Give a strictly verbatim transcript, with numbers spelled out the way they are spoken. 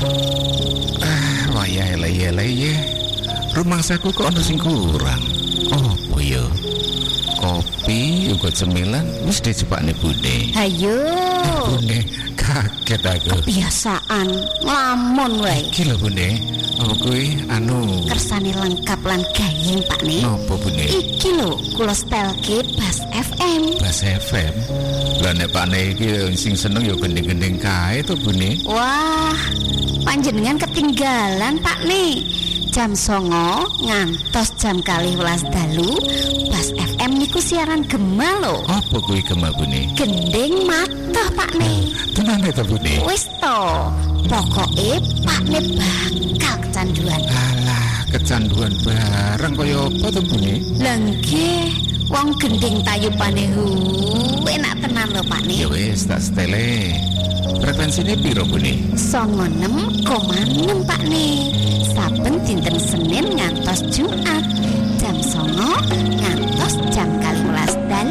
Ah, wayah eleh-eleh. Rumangsaku kok ana sing kurang. Opo ya? Kopi uga cemilan wis dijepakne Bune. Hayo. Bune kaget aku. Kebiasaan nglamun wae. Iki lho Bune. Apa kuwi anu Kersane lengkap lan gayeng Pak Ne. nopo Bune? Iki lho kula setelke Bas F M. Bas F M. Lah nek Pak Ne iki sing seneng ya gending-gending kae to Bune. Wah, panjenengan ketinggalan Pak Ne. Jam songo ngantos jam kalih welas dalu Bas F M niku siaran gema lho. Apa kuwi gema Bune? Gending matah Pak Ne. Tenane to Bune. Wis to, pokoke Pak Ne bakal kecanduan. Alah, kecanduan bareng kaya apa to Bune? Lah nggih, wong gending tayupane hu enak tenan lho Pak Ya Ne. wis tak setele. Frekuensine piro Bune? songo enam koma enam Pak Ne. Saben dinten Senin ngantos Jumat jam songo